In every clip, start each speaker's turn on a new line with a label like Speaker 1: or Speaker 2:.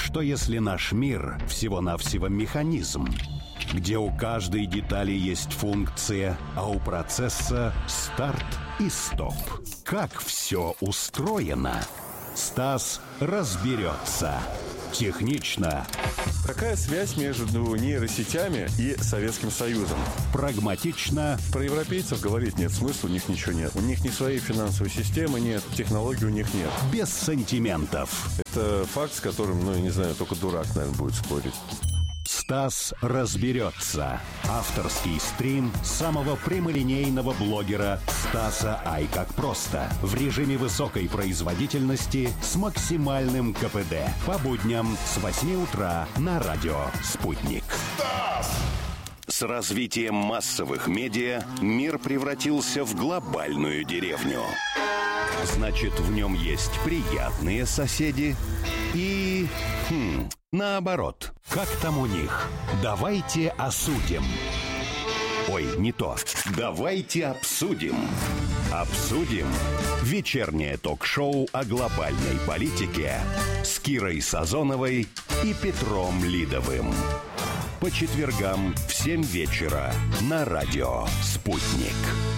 Speaker 1: Что если наш мир всего-навсего механизм, где у каждой детали есть функция, а у процесса старт и стоп? Как все устроено? Стас разберется. Технично.
Speaker 2: Какая связь между нейросетями и Советским Союзом?
Speaker 1: Прагматично.
Speaker 2: Про европейцев говорить нет смысла, у них ничего нет. У них ни своей финансовой системы нет, технологий у них нет.
Speaker 1: Без сантиментов.
Speaker 2: Это факт, с которым, не знаю, только дурак, наверное, будет спорить.
Speaker 1: Стас разберется. Авторский стрим самого прямолинейного блогера Стаса Ай как просто. В режиме высокой производительности с максимальным КПД. По будням с 8 утра на радио «Спутник». Стас! С развитием массовых медиа мир превратился в глобальную деревню. Значит, в нем есть приятные соседи и... наоборот. Как там у них? Давайте осудим. Ой, не то. Давайте обсудим. Обсудим. Вечернее ток-шоу о глобальной политике с Кирой Сазоновой и Петром Лидовым. По четвергам в 7 вечера на радио «Спутник».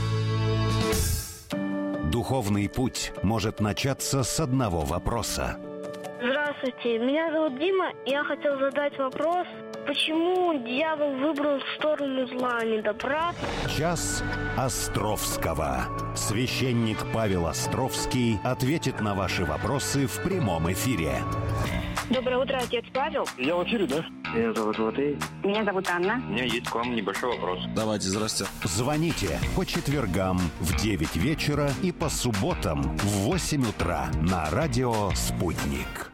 Speaker 1: Духовный путь может начаться с одного вопроса.
Speaker 3: Здравствуйте, меня зовут Дима, и я хотел задать вопрос, почему дьявол выбрал сторону зла, а не добра?
Speaker 1: Час Островского. Священник Павел Островский ответит на ваши вопросы в прямом эфире.
Speaker 3: Доброе утро, отец Павел.
Speaker 2: Я в эфире, да?
Speaker 4: Меня зовут Матвей.
Speaker 3: Меня зовут Анна.
Speaker 5: У меня есть к вам небольшой вопрос.
Speaker 4: Давайте, здрасте.
Speaker 1: Звоните по четвергам в 9 вечера и по субботам в 8 утра на радио «Спутник».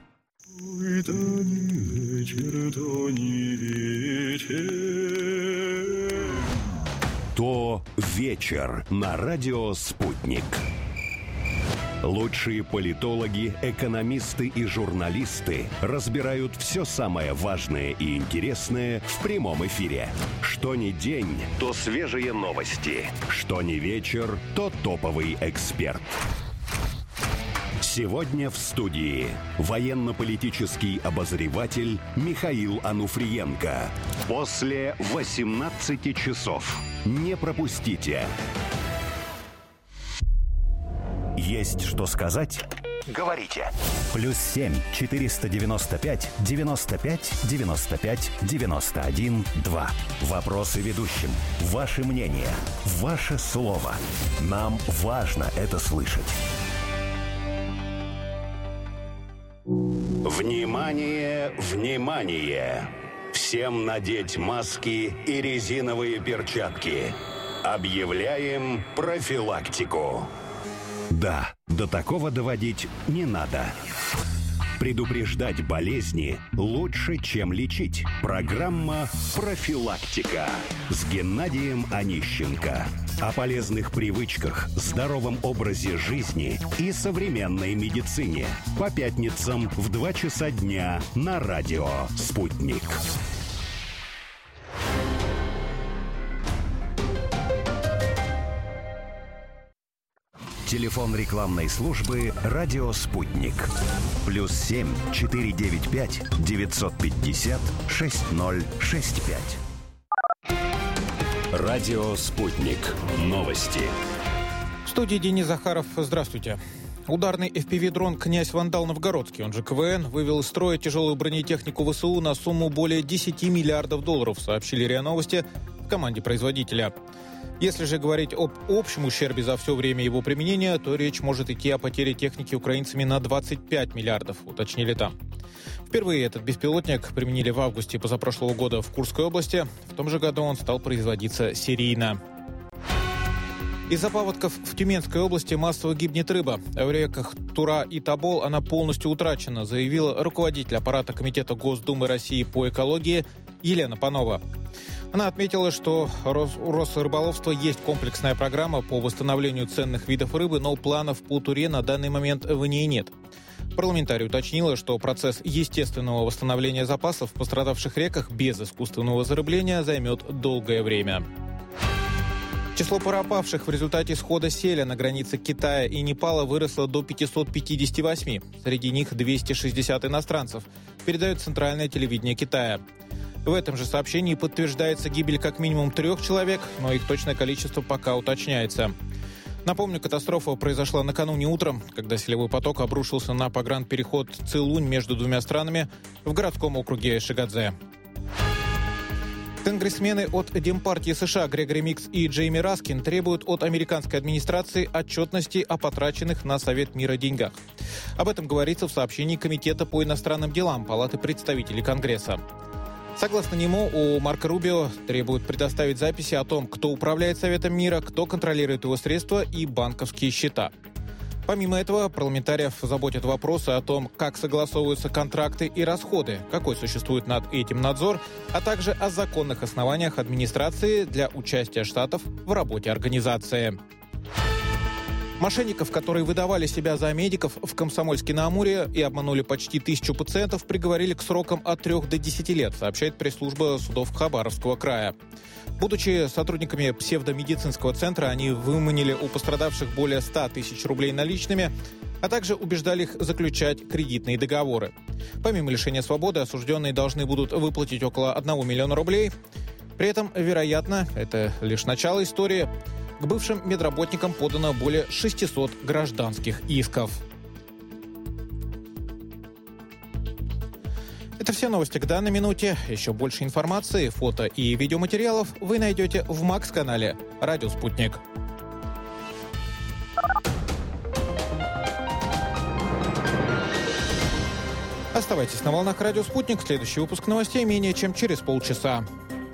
Speaker 1: То вечер на радио «Спутник». Лучшие политологи, экономисты и журналисты разбирают все самое важное и интересное в прямом эфире. Что ни день, то свежие новости. Что ни вечер, то топовый эксперт. Сегодня в студии военно-политический обозреватель Михаил Ануфриенко. После 18 часов. Не пропустите. Есть что сказать? Говорите. +7 495 95 95 91 2. Вопросы ведущим. Ваше мнение. Ваше слово. Нам важно это слышать. Внимание, внимание! Всем надеть маски и резиновые перчатки. Объявляем профилактику. Да, до такого доводить не надо. Предупреждать болезни лучше, чем лечить. Программа «Профилактика» с Геннадием Онищенко. О полезных привычках, здоровом образе жизни и современной медицине. По пятницам в 2 часа дня на радио «Спутник». Телефон рекламной службы «Радио Спутник». +7 495 950 6065. Радио Спутник. Новости.
Speaker 6: В студии Денис Захаров. Здравствуйте. Ударный FPV-дрон «Князь Вандал Новгородский», он же КВН, вывел из строя тяжелую бронетехнику ВСУ на сумму более 10 миллиардов долларов, сообщили РИА Новости в команде производителя. Если же говорить об общем ущербе за все время его применения, то речь может идти о потере техники украинцами на 25 миллиардов, уточнили там. Впервые этот беспилотник применили в августе позапрошлого года в Курской области. В том же году он стал производиться серийно. Из-за паводков в Тюменской области массово гибнет рыба. В реках Тура и Тобол она полностью утрачена, заявила руководитель аппарата Комитета Госдумы России по экологии Елена Панова. Она отметила, что у Росрыболовства есть комплексная программа по восстановлению ценных видов рыбы, но планов по Туре на данный момент в ней нет. Парламентарий уточнила, что процесс естественного восстановления запасов в пострадавших реках без искусственного зарыбления займет долгое время. Число пропавших в результате схода селя на границе Китая и Непала выросло до 558. Среди них 260 иностранцев, передает центральное телевидение Китая. В этом же сообщении подтверждается гибель как минимум 3 человек, но их точное количество пока уточняется. Напомню, катастрофа произошла накануне утром, когда селевой поток обрушился на погранпереход Цилунь между двумя странами в городском округе Шигадзе. Конгрессмены от Демпартии США Грегори Микс и Джейми Раскин требуют от американской администрации отчетности о потраченных на Совет мира деньгах. Об этом говорится в сообщении Комитета по иностранным делам Палаты представителей Конгресса. Согласно нему, у Марко Рубио требуют предоставить записи о том, кто управляет Советом мира, кто контролирует его средства и банковские счета. Помимо этого, парламентариев заботят вопросы о том, как согласовываются контракты и расходы, какой существует над этим надзор, а также о законных основаниях администрации для участия штатов в работе организации. Мошенников, которые выдавали себя за медиков в Комсомольске-на-Амуре и обманули почти 1000 пациентов, приговорили к срокам от 3 до 10 лет, сообщает пресс-служба судов Хабаровского края. Будучи сотрудниками псевдомедицинского центра, они выманили у пострадавших более 100 тысяч рублей наличными, а также убеждали их заключать кредитные договоры. Помимо лишения свободы, осужденные должны будут выплатить около 1 миллиона рублей. При этом, вероятно, это лишь начало истории, к бывшим медработникам подано более 600 гражданских исков. Это все новости к данной минуте. Еще больше информации, фото и видеоматериалов вы найдете в МАКС-канале «Радио Спутник». Оставайтесь на волнах «Радио Спутник». Следующий выпуск новостей менее чем через полчаса.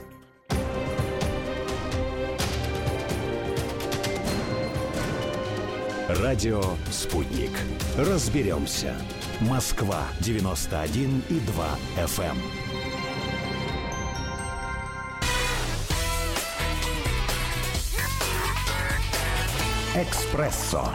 Speaker 1: Радио «Спутник». Разберемся. Москва, 91,2 FM. «Экспрессо».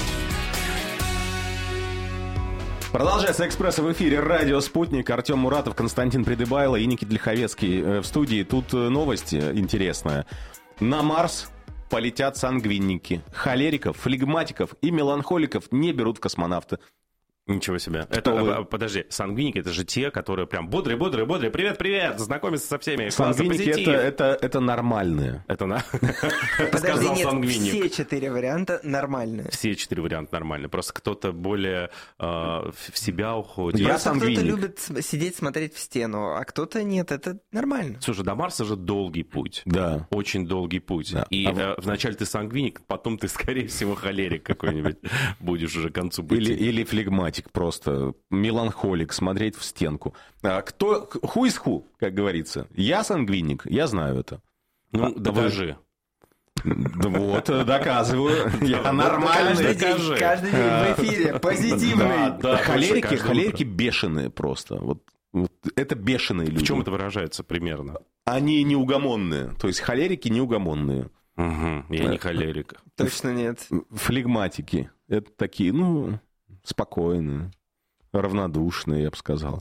Speaker 7: Продолжается «Экспрессо» в эфире. Радио «Спутник». Артем Муратов, Константин Придыбайло и Никита Лиховецкий в студии. Тут новость интересная. На Марс полетят сангвинники. Холериков, флегматиков и меланхоликов не берут в космонавты.
Speaker 8: Ничего себе. Это, подожди, сангвиники — это же те, которые прям бодрые, привет, знакомятся со всеми.
Speaker 7: Сангвиники это нормальные.
Speaker 9: Подожди, нет, все 4 варианта нормальные.
Speaker 8: Все 4 варианта нормальные. Просто кто-то более в себя уходит.
Speaker 9: Просто кто-то любит сидеть, смотреть в стену, а кто-то нет, это нормально.
Speaker 8: Слушай, до Марса же долгий путь.
Speaker 7: Да.
Speaker 8: Очень долгий путь. Да. И вначале ты сангвиник, потом ты, скорее всего, холерик какой-нибудь будешь уже к концу пути.
Speaker 7: Или флегматик. Просто меланхолик, смотреть в стенку. Кто, who is who, как говорится. Я сангвиник, я знаю это.
Speaker 8: Ну, докажи.
Speaker 7: Вот, доказываю. Я нормальный.
Speaker 9: Каждый день в эфире, позитивный.
Speaker 7: Холерики бешеные просто. Вот это бешеные люди.
Speaker 8: В чем это выражается примерно?
Speaker 7: Они неугомонные. То есть холерики неугомонные.
Speaker 8: Угу, я не холерик.
Speaker 9: Точно нет.
Speaker 7: Флегматики. Это такие, спокойные, равнодушные, я бы сказал.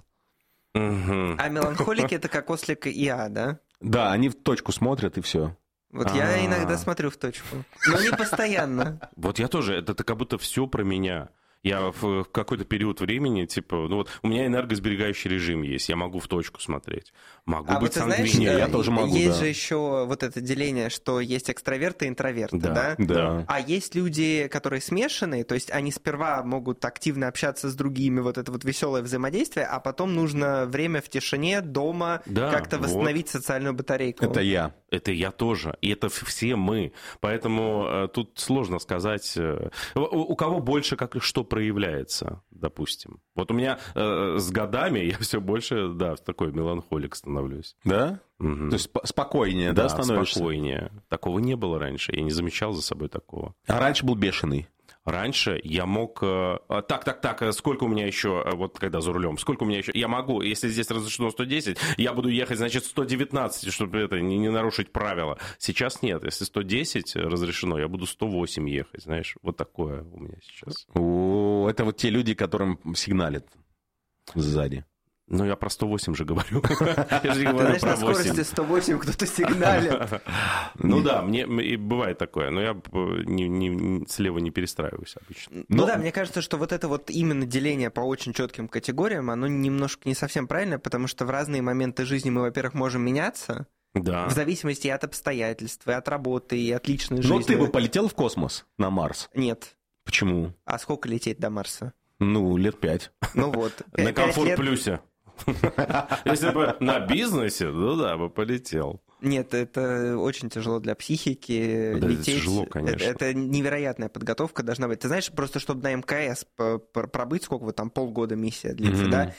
Speaker 9: А меланхолики — это как ослик Иа, да?
Speaker 7: Да, они в точку смотрят, и все.
Speaker 9: Вот я иногда смотрю в точку, но не постоянно.
Speaker 8: Вот я тоже, это как будто все про меня. Я в какой-то период времени, у меня энергосберегающий режим есть, я могу в точку смотреть. Могу быть сангвиником.
Speaker 7: Я тоже могу,
Speaker 9: есть же еще вот это деление, что есть экстраверты и интроверты, да?
Speaker 7: Да.
Speaker 9: А есть люди, которые смешанные, то есть они сперва могут активно общаться с другими, вот это вот веселое взаимодействие, а потом нужно время в тишине, дома, как-то восстановить социальную батарейку.
Speaker 7: Это я.
Speaker 8: Это я тоже. И это все мы. Поэтому тут сложно сказать, у кого больше что проявляется, допустим. Вот у меня с годами я все больше, в такой меланхолик становлюсь.
Speaker 7: Да?
Speaker 8: Угу.
Speaker 7: То есть спокойнее, да, становишься?
Speaker 8: Спокойнее. Такого не было раньше. Я не замечал за собой такого.
Speaker 7: А раньше был бешеный?
Speaker 8: Раньше я мог... сколько у меня еще, вот когда за рулем, сколько у меня еще... Я могу, если здесь разрешено 110, я буду ехать, 119, чтобы это не нарушить правила. Сейчас нет. Если 110 разрешено, я буду 108 ехать, знаешь. Вот такое у меня сейчас.
Speaker 7: Это вот те люди, которым сигналят сзади.
Speaker 8: Ну, я про 108 же говорю. Я же не
Speaker 9: Ты
Speaker 8: говорю
Speaker 9: знаешь,
Speaker 8: про
Speaker 9: на
Speaker 8: 8.
Speaker 9: скорости 108 кто-то сигналит.
Speaker 8: Ну да, мне бывает такое, но я слева не перестраиваюсь обычно.
Speaker 9: Ну да, мне кажется, что вот это вот именно деление по очень четким категориям, оно немножко не совсем правильно, потому что в разные моменты жизни мы, во-первых, можем меняться,
Speaker 8: Да.
Speaker 9: в зависимости и от обстоятельств, и от работы, и от личной жизни.
Speaker 7: Но ты бы полетел в космос, на Марс?
Speaker 9: Нет.
Speaker 7: Почему?
Speaker 9: А сколько лететь до Марса?
Speaker 7: Ну, лет 5.
Speaker 9: Ну вот.
Speaker 8: На
Speaker 9: 5
Speaker 8: Комфорт
Speaker 9: лет...
Speaker 8: Плюсе. Если бы на бизнесе, ну да, бы полетел.
Speaker 9: Нет, это очень тяжело для психики.
Speaker 8: Да,
Speaker 9: лететь.
Speaker 8: это тяжело, конечно.
Speaker 9: Это невероятная подготовка должна быть. Ты знаешь, просто чтобы на МКС пробыть, сколько вот там полгода миссия длится, да?